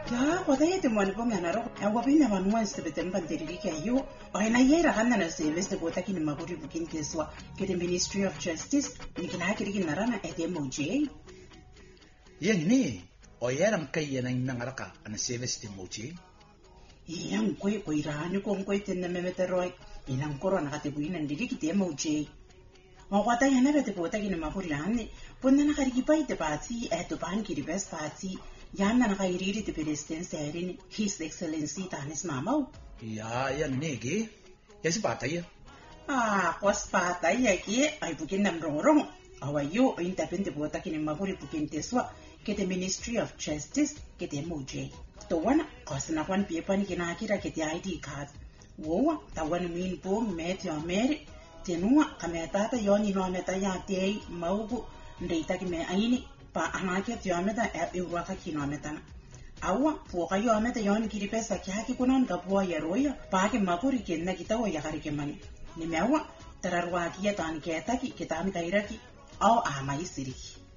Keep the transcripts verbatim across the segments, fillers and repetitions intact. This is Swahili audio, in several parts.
Ya, wadaya te mwani ponga na roko. Ya wapina wanua istebete mpandiriki ayo. Waina yera hana na service bota kini maguri bukin keswa. Kete Ministry of Justice. Nikina hakiriki narana ete M O J. Yang ni, oyera mkaya na inangaraka ana service te M O J. Yang kwe kwe irani kong kwe tena memeteroi. Inang koro nakatibuina ndiriki te M O J. Wawata yana bete bota kini maguri hani. Punda nakarikipai te pati eto pan kiri best pati. Yan na nakairiri te president serin His Excellency Tanis Mamau. Ya, yang ni ke, ya si patay. Ah, kos patay ya ki ay bukin nam rong-rong. Awayo ay tapin te bota kini maguri bukin teswa kete Ministry of Justice kete M O J. Tawana kos na kwan piepan kinakira kete I D card. Wowa tawan min bong meti ameri tenua kametata yoni no meta ya tei maugu ndeita kime aini pa anake tiometa e uraka kinometana awa poka yometa yon kiri pesa kyaki kunon kapua yaroya pa ke makuri kenna kitawa yakari kemani nimewa tararwa kiya tan ketaki kitami kairaki au amai siri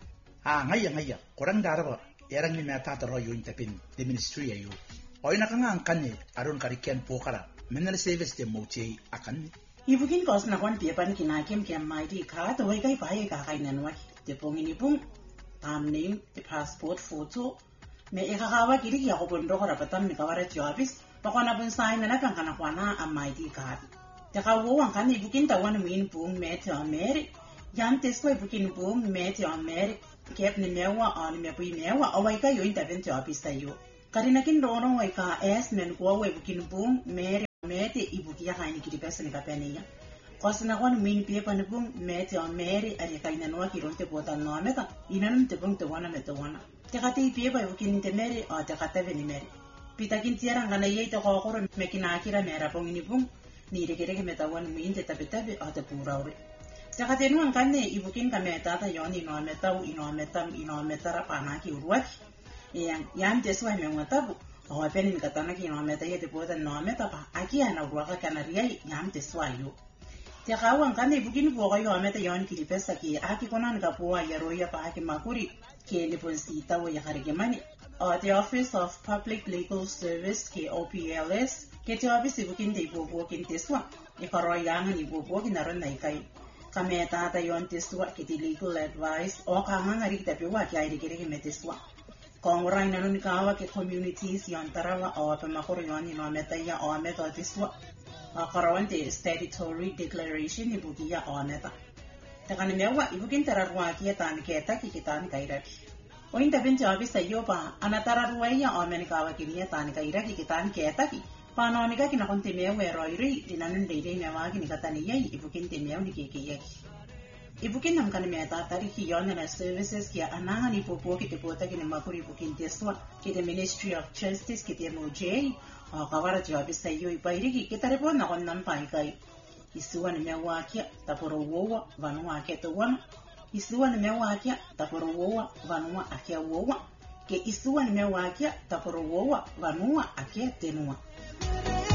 Ah, ngaya ngaya, kurang daraba, erang ni meta taro yung tapin the ministry ayo. Oy nakanga angkan ni aron karikian pokara, menal service te M O J akan. Ibukin kos na kwan piepan kinakim kaya maidi ka to way kay paye kakay nanwak te pongini pong tam name the passport photo me ikakawa kiri ya ko bondo ko rapatam ni kawara office pakona bun sign na kan kana kwana am I D card te ka wo wan kan ibukin tawan min pong mete ameri yan teswa ibukin pong mete ameri kep ni mewa on me pui mewa awai ka yo intervent office tayo karina kin dono way ka es men ko way ibukin pong meri mete ibukia kaini kiri pesa ni kapenia Kosna kwan min piepa ni pung mete o meri ari kaina noa kironte bota no meta inanum te pung te wana mete wana te kate piepa ukin te meri o te kate veni meri pita kin tiara ngana yei te kokoro mekina akira mera pung ni pung ni rekere ke meta wan min te tape tape o te puraure te kate nuan kane ibukin ka meta ta yoni no meta u ino meta ino meta ra pana ki uruaki yang yang te suai me ngatabu o apeni mikatana ki ino meta ye te bota no meta pa aki ana uruaka kana riai yang te suai yo Te kawan kan ibukin po kayo ameta yon kilipesa ki aki konan ka po yaroya pa aki makuri ke niponsita wo yakarigimani. Uh, the Office of Public Legal Service ke O P L S ke te office ibukin te ibubuo kin teswa ikoroyangan ibubuo kinaron na ikay. Kami tata yon teswa ke te legal advice o kangangari kita piwa ki airikiri me teswa. Kung ray na nun kawa ke communities yon tarawa o pamakuri yon ino ameta ya o ameta teswa. Karawan te statutory declaration ibukia oneta. Takani mewa ibukin tararwa kia tan keta ki kitan kairaki. O inta binti office ayo pa anatararwa ya omen kawa kinia tan kairaki kitan keta ki. Panonika kina konti mewa roiri dinanun deide mewa ki nikatani yai ibukin te mewa ni kekeyaki. Ibukin nam kan meta tari ki yona na services kia anahan ipopo ki te pota ki makuri ibukin teswa ki the Ministry of Justice ki te M O J. O kawara jawabi sa iyo ipairiki kita repon na kon nampai kai isuwa na mewa kia taporo wowa vanua kia tawana isuwa na mewa kia taporo wowa vanua akia wowa ke isuwa na mewa kia taporo wowa vanua akia tenua